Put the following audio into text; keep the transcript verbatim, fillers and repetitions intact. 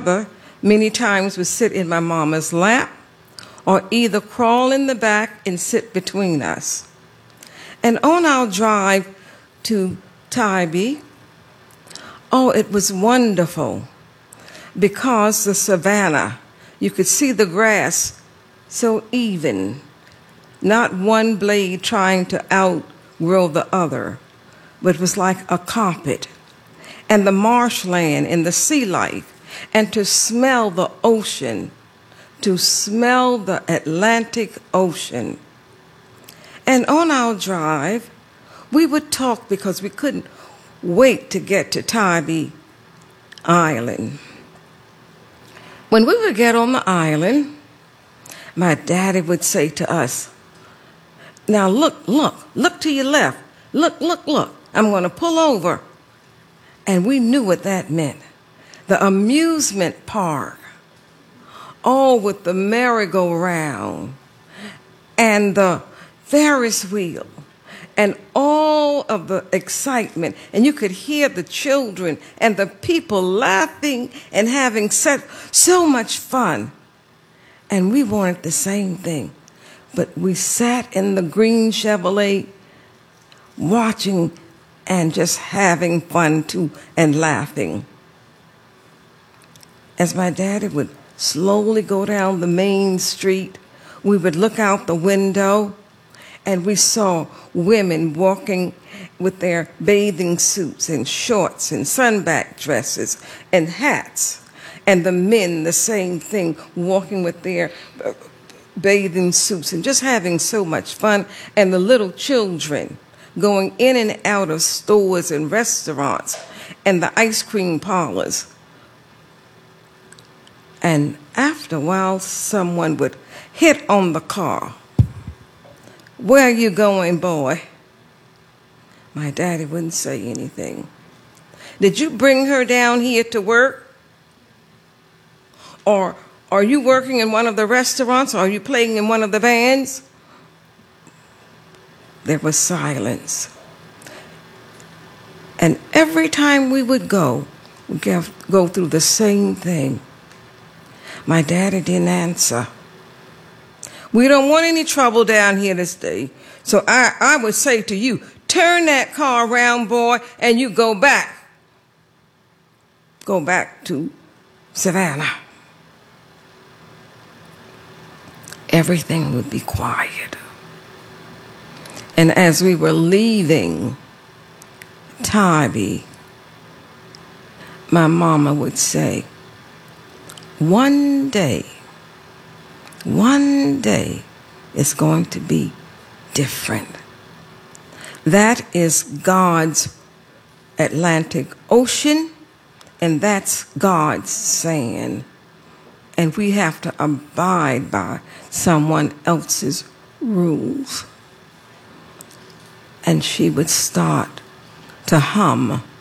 brother many times would sit in my mama's lap or either crawl in the back and sit between us. And on our drive to Tybee, oh, it was wonderful because the savannah, you could see the grass so even, not one blade trying to outgrow the other, but it was like a carpet. And the marshland and the sea life, and to smell the ocean, to smell the Atlantic Ocean. And on our drive, we would talk because we couldn't wait to get to Tybee Island. When we would get on the island, my daddy would say to us, now look, look, look to your left. Look, look, look. I'm going to pull over. And we knew what that meant. The amusement park, all with the merry-go-round and the Ferris wheel and all of the excitement. And you could hear the children and the people laughing and having such, so much fun. And we wanted the same thing. But we sat in the green Chevrolet watching and just having fun too and laughing. As my daddy would slowly go down the main street, we would look out the window and we saw women walking with their bathing suits and shorts and sunback dresses and hats. And the men, the same thing, walking with their bathing suits and just having so much fun. And the little children going in and out of stores and restaurants and the ice cream parlors. And after a while, someone would hit on the car. Where are you going, boy? My daddy wouldn't say anything. Did you bring her down here to work? Or are you working in one of the restaurants? Or are you playing in one of the bands? There was silence. And every time we would go, we'd go through the same thing. My daddy didn't answer. We don't want any trouble down here this day. So I, I would say to you, turn that car around, boy, and you go back. Go back to Savannah. Everything would be quiet. And as we were leaving Tybee, my mama would say, one day, one day it's going to be different. That is God's Atlantic Ocean, and that's God's sand. And we have to abide by someone else's rules. And she would start to hum